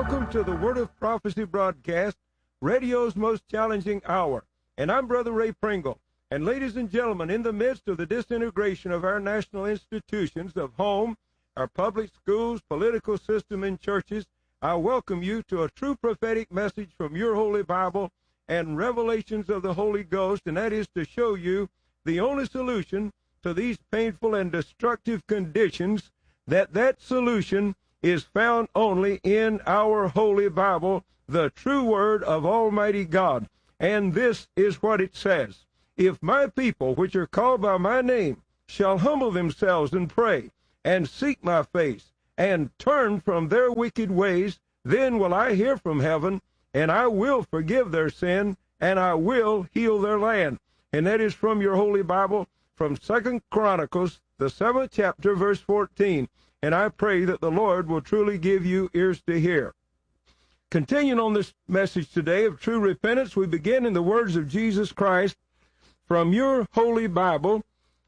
Welcome to the Word of Prophecy broadcast, radio's most challenging hour. And I'm Brother Ray Pringle. And ladies and gentlemen, in the midst of the disintegration of our national institutions of home, our public schools, political system, and churches, I welcome you to a true prophetic message from your Holy Bible and revelations of the Holy Ghost, and that is to show you the only solution to these painful and destructive conditions, that solution is found only in our Holy Bible, the true Word of Almighty God. And this is what it says: If my people, which are called by my name, shall humble themselves and pray, and seek my face, and turn from their wicked ways, then will I hear from heaven, and I will forgive their sin, and I will heal their land. And that is from your Holy Bible, from 2 Chronicles, the 7th chapter, verse 14. And I pray that the Lord will truly give you ears to hear. Continuing on this message today of true repentance, we begin in the words of Jesus Christ from your Holy Bible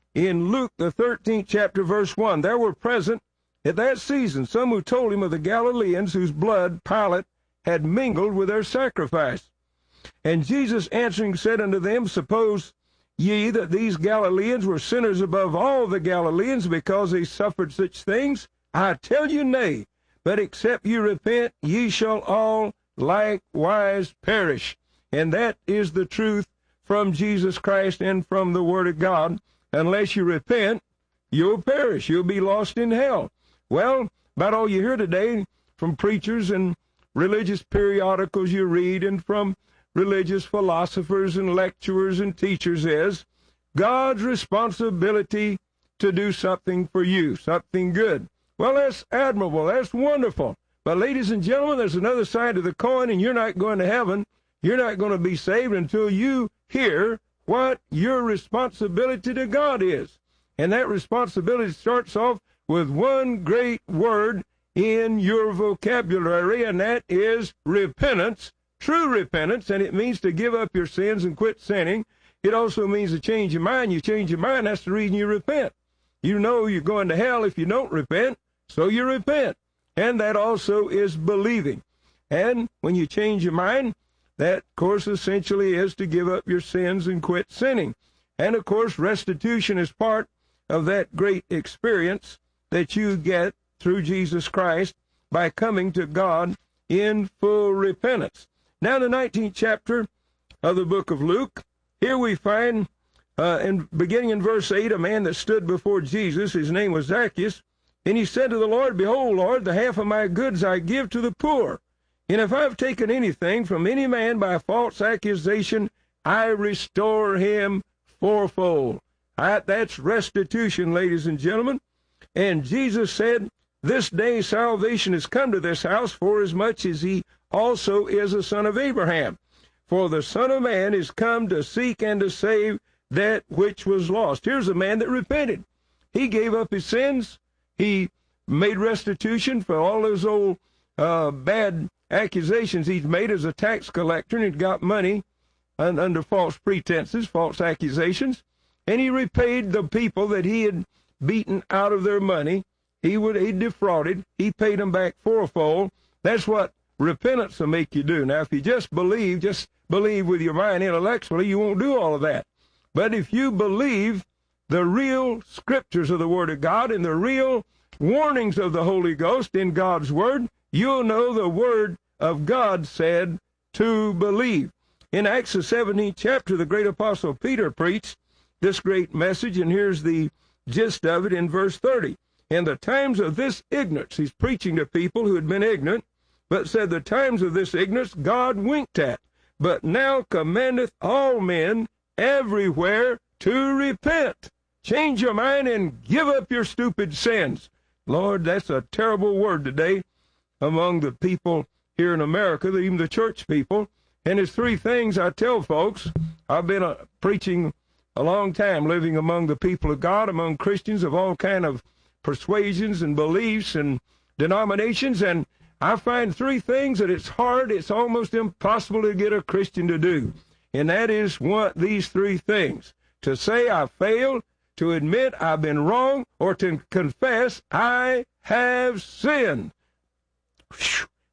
in Luke, the 13th chapter, verse 1. There were present at that season some who told him of the Galileans whose blood Pilate had mingled with their sacrifice. And Jesus answering said unto them, Suppose ye that these Galileans were sinners above all the Galileans because they suffered such things? I tell you, nay, but except you repent, ye shall all likewise perish. And that is the truth from Jesus Christ and from the Word of God. Unless you repent, you'll perish. You'll be lost in hell. Well, about all you hear today from preachers and religious periodicals you read and from religious philosophers and lecturers and teachers is God's responsibility to do something for you, something good. Well, that's admirable. That's wonderful. But ladies and gentlemen, there's another side of the coin, and you're not going to heaven. You're not going to be saved until you hear what your responsibility to God is. And that responsibility starts off with one great word in your vocabulary, and that is repentance. True repentance, and it means to give up your sins and quit sinning. It also means to change your mind. You change your mind, that's the reason you repent. You know you're going to hell if you don't repent, so you repent. And that also is believing. And when you change your mind, that, of course, essentially is to give up your sins and quit sinning. And, of course, restitution is part of that great experience that you get through Jesus Christ by coming to God in full repentance. Now, the 19th chapter of the book of Luke, here we find, beginning in verse 8, a man that stood before Jesus. His name was Zacchaeus. And he said to the Lord, Behold, Lord, the half of my goods I give to the poor. And if I have taken anything from any man by false accusation, I restore him fourfold. That's restitution, ladies and gentlemen. And Jesus said, This day salvation has come to this house, forasmuch as he also is a son of Abraham. For the Son of Man is come to seek and to save that which was lost. Here's a man that repented. He gave up his sins. He made restitution for all those old bad accusations he's made as a tax collector, and he'd got money under false pretenses, false accusations. And he repaid the people that he had beaten out of their money. He defrauded. He paid them back fourfold. That's what repentance will make you do. Now, if you just believe with your mind intellectually, you won't do all of that. But if you believe the real scriptures of the Word of God and the real warnings of the Holy Ghost in God's Word, you'll know the Word of God said to believe. In Acts the 17th chapter, the great apostle Peter preached this great message, and here's the gist of it in verse 30. In the times of this ignorance, he's preaching to people who had been ignorant, but said the times of this ignorance God winked at, but now commandeth all men everywhere to repent. Change your mind and give up your stupid sins. Lord, that's a terrible word today among the people here in America, even the church people. And there's three things I tell folks. I've been preaching a long time, living among the people of God, among Christians of all kind of persuasions and beliefs and denominations, and I find three things that it's almost impossible to get a Christian to do. And that is these three things: to say I failed, to admit I've been wrong, or to confess I have sinned. Whew.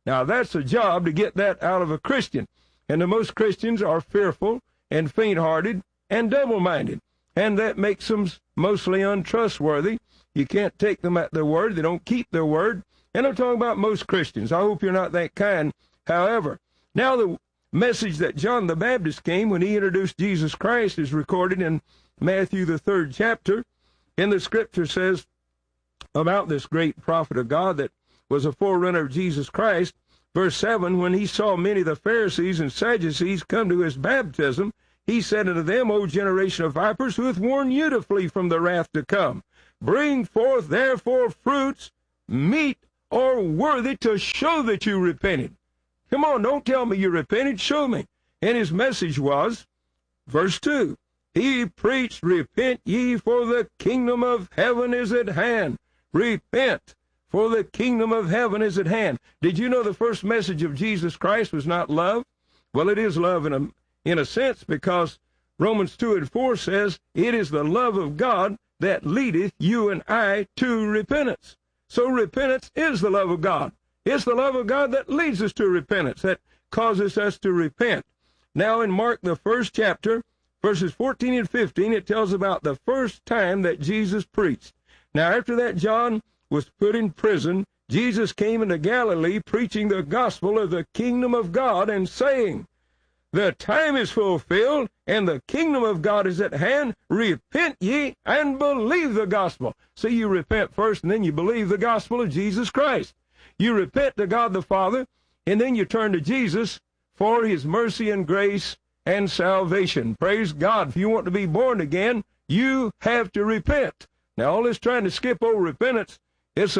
Now, that's a job to get that out of a Christian. And the most Christians are fearful and faint-hearted and double-minded. And that makes them mostly untrustworthy. You can't take them at their word. They don't keep their word. And I'm talking about most Christians. I hope you're not that kind. However, now the message that John the Baptist came when he introduced Jesus Christ is recorded in Matthew, the 3rd chapter. And the scripture says about this great prophet of God that was a forerunner of Jesus Christ. Verse 7, when he saw many of the Pharisees and Sadducees come to his baptism, he said unto them, O generation of vipers, who hath warned you to flee from the wrath to come? Bring forth therefore fruits meet or worthy to show that you repented. Come on, don't tell me you repented, show me. And his message was, verse 2, he preached, repent ye, for the kingdom of heaven is at hand. Repent, for the kingdom of heaven is at hand. Did you know the first message of Jesus Christ was not love? Well, it is love in a sense, because Romans 2:4 says, it is the love of God that leadeth you and I to repentance. So repentance is the love of God. It's the love of God that leads us to repentance, that causes us to repent. Now in Mark, the 1st chapter, verses 14 and 15, it tells about the first time that Jesus preached. Now after that, John was put in prison. Jesus came into Galilee preaching the gospel of the kingdom of God and saying, the time is fulfilled, and the kingdom of God is at hand. Repent ye and believe the gospel. So you repent first, and then you believe the gospel of Jesus Christ. You repent to God the Father, and then you turn to Jesus for his mercy and grace and salvation. Praise God. If you want to be born again, you have to repent. Now, all this trying to skip over repentance, it's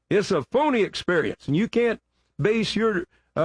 a phony experience, and you can't base your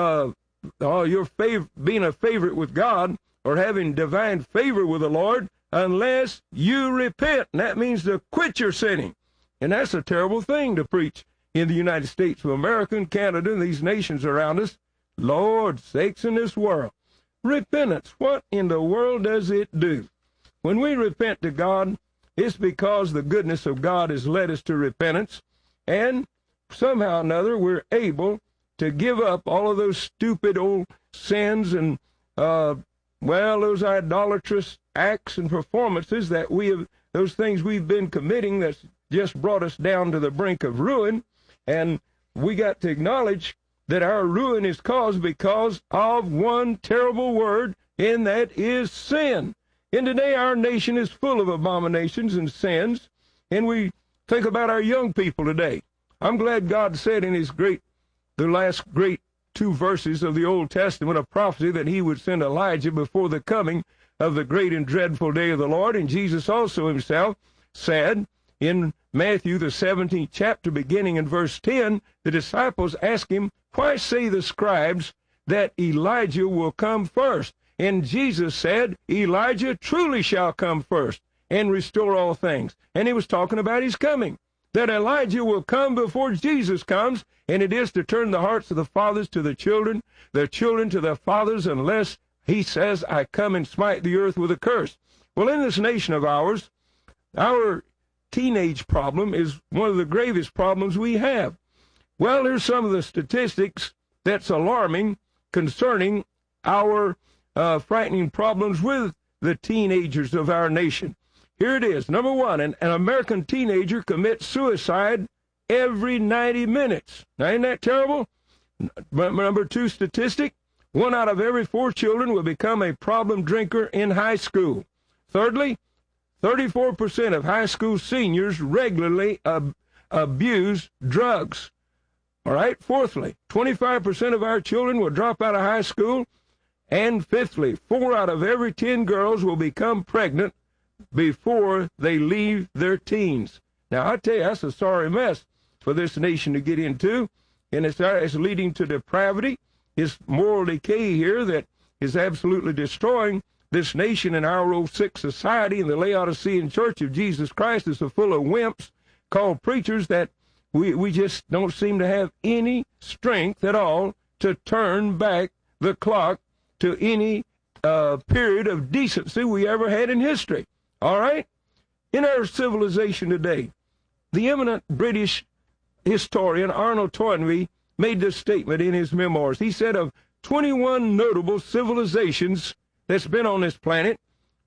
being a favorite with God or having divine favor with the Lord unless you repent. And that means to quit your sinning. And that's a terrible thing to preach in the United States of America and Canada and these nations around us. Lord sakes in this world. Repentance, what in the world does it do? When we repent to God, it's because the goodness of God has led us to repentance, and somehow or another we're able to give up all of those stupid old sins and, those idolatrous acts and performances that those things we've been committing that's just brought us down to the brink of ruin. And we got to acknowledge that our ruin is caused because of one terrible word, and that is sin. And today our nation is full of abominations and sins, and we think about our young people today. I'm glad God said in the last great 2 verses of the Old Testament, a prophecy that he would send Elijah before the coming of the great and dreadful day of the Lord. And Jesus also himself said in Matthew, the 17th chapter, beginning in verse 10, the disciples asked him, why say the scribes that Elijah will come first? And Jesus said, Elijah truly shall come first and restore all things. And he was talking about his coming, that Elijah will come before Jesus comes, and it is to turn the hearts of the fathers to the children to the fathers, unless he says, I come and smite the earth with a curse. Well, in this nation of ours, our teenage problem is one of the gravest problems we have. Well, here's some of the statistics that's alarming concerning our frightening problems with the teenagers of our nation. Here it is. Number 1, an American teenager commits suicide every 90 minutes. Now, isn't that terrible? Number 2 statistic, 1 out of every 4 children will become a problem drinker in high school. Thirdly, 34% of high school seniors regularly abuse drugs. All right. Fourthly, 25% of our children will drop out of high school. And fifthly, 4 out of every 10 girls will become pregnant before they leave their teens. Now, I tell you, that's a sorry mess for this nation to get into, and it's leading to depravity. It's moral decay here that is absolutely destroying this nation and our old sick society. And the Laodicean Church of Jesus Christ is so full of wimps called preachers that we just don't seem to have any strength at all to turn back the clock to any period of decency we ever had in history. All right? In our civilization today, the eminent British historian Arnold Toynbee made this statement in his memoirs. He said of 21 notable civilizations that's been on this planet,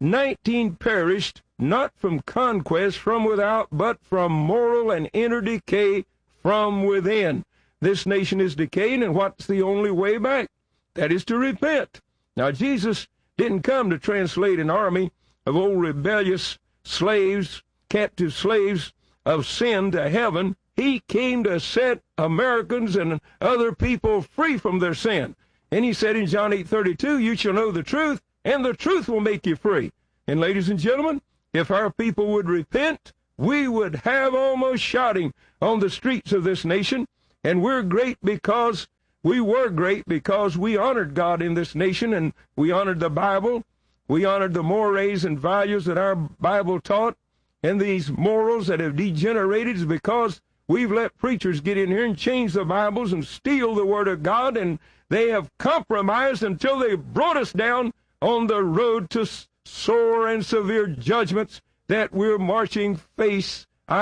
19 perished not from conquest from without, but from moral and inner decay from within. This nation is decaying, and what's the only way back? That is to repent. Now, Jesus didn't come to translate an army of old rebellious slaves, captive slaves of sin to heaven. He came to set Americans and other people free from their sin. And he said in John 8:32, you shall know the truth, and the truth will make you free. And ladies and gentlemen, if our people would repent, we would have almost shouting on the streets of this nation. And we're great because we were great because we honored God in this nation, and we honored the Bible. We honored the mores and values that our Bible taught. And these morals that have degenerated is because we've let preachers get in here and change the Bibles and steal the Word of God, and they have compromised until they brought us down on the road to sore and severe judgments that we're marching face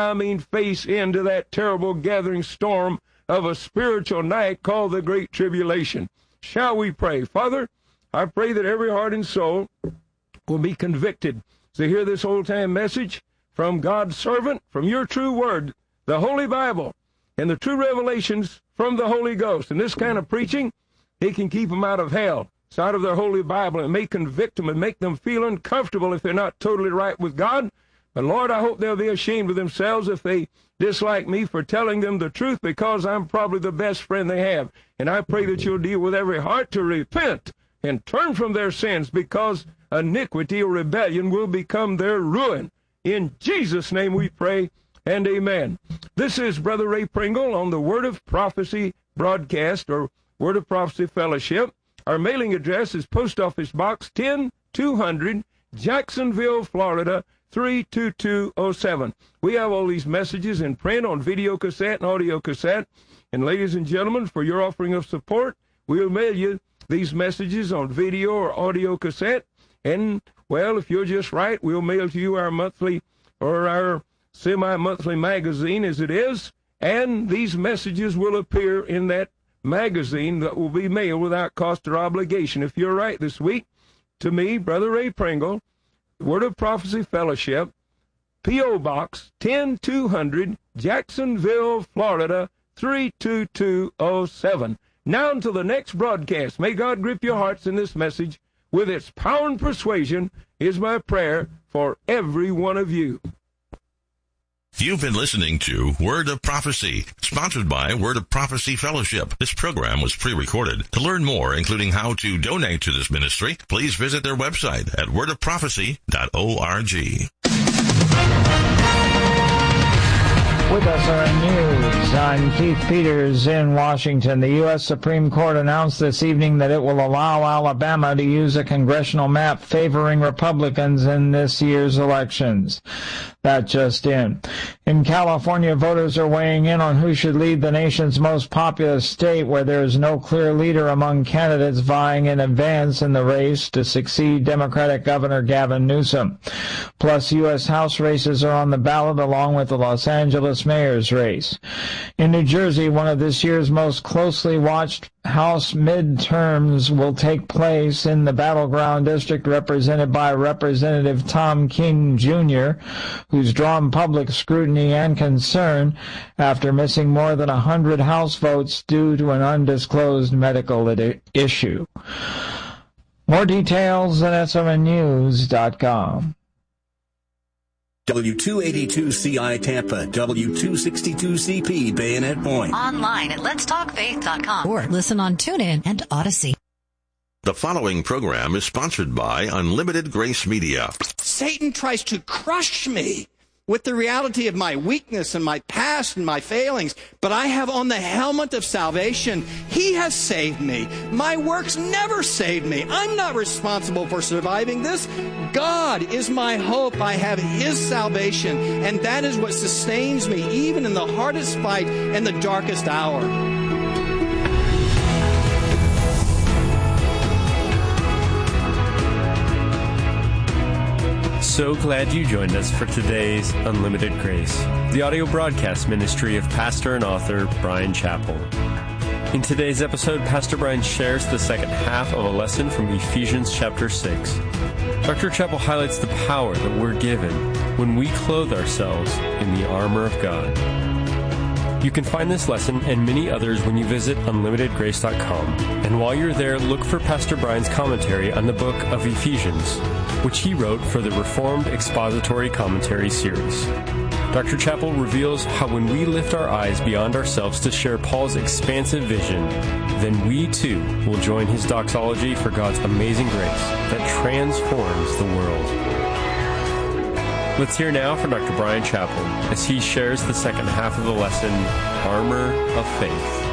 into that terrible gathering storm of a spiritual night called the Great Tribulation. Shall we pray? Father, I pray that every heart and soul will be convicted to hear this old-time message from God's servant, from your true word, the Holy Bible, and the true revelations from the Holy Ghost. And this kind of preaching, it can keep them out of hell. It's out of their Holy Bible. It may convict them and make them feel uncomfortable if they're not totally right with God. But Lord, I hope they'll be ashamed of themselves if they dislike me for telling them the truth, because I'm probably the best friend they have. And I pray that you'll deal with every heart to repent and turn from their sins, because iniquity or rebellion will become their ruin. In Jesus' name we pray, and amen. This is Brother Ray Pringle on the Word of Prophecy broadcast, or Word of Prophecy Fellowship. Our mailing address is Post Office Box 10200, Jacksonville, Florida, 32207. We have all these messages in print, on video cassette and audio cassette. And ladies and gentlemen, for your offering of support, we'll mail you these messages on video or audio cassette. And, well, if you're just right, we'll mail to you our monthly or our semi-monthly magazine as it is. And these messages will appear in that magazine that will be mailed without cost or obligation. If you're right this week, to me, Brother Ray Pringle, Word of Prophecy Fellowship, P.O. Box 10200, Jacksonville, Florida, 32207. Now until the next broadcast, may God grip your hearts in this message with its power and persuasion, is my prayer for every one of you. You've been listening to Word of Prophecy, sponsored by Word of Prophecy Fellowship. This program was pre-recorded. To learn more, including how to donate to this ministry, please visit their website at wordofprophecy.org. With us are news. I'm Keith Peters in Washington. The U.S. Supreme Court announced this evening that it will allow Alabama to use a congressional map favoring Republicans in this year's elections. That just in. In California, voters are weighing in on who should lead the nation's most populous state, where there is no clear leader among candidates vying in advance in the race to succeed Democratic Governor Gavin Newsom. Plus, U.S. House races are on the ballot, along with the Los Angeles mayor's race. In New Jersey, one of this year's most closely watched House midterms will take place in the battleground district represented by Representative Tom King, Jr., who's drawn public scrutiny and concern after missing more than 100 House votes due to an undisclosed medical issue. More details at SRNnews.com. W282CI Tampa, W262CP Bayonet Point. Online at letstalkfaith.com or listen on TuneIn and Odyssey. The following program is sponsored by Unlimited Grace Media. Satan tries to crush me with the reality of my weakness and my past and my failings, but I have on the helmet of salvation. He has saved me. My works never saved me. I'm not responsible for surviving this. God is my hope. I have His salvation, and that is what sustains me even in the hardest fight and the darkest hour. So glad you joined us for today's Unlimited Grace, the audio broadcast ministry of pastor and author Bryan Chapell. In today's episode, Pastor Brian shares the second half of a lesson from Ephesians chapter 6. Dr. Chappell highlights the power that we're given when we clothe ourselves in the armor of God. You can find this lesson and many others when you visit unlimitedgrace.com. And while you're there, look for Pastor Brian's commentary on the book of Ephesians, which he wrote for the Reformed Expository Commentary series. Dr. Chappell reveals how when we lift our eyes beyond ourselves to share Paul's expansive vision, then we too will join his doxology for God's amazing grace that transforms the world. Let's hear now from Dr. Brian Chappell as he shares the second half of the lesson, Armor of Faith.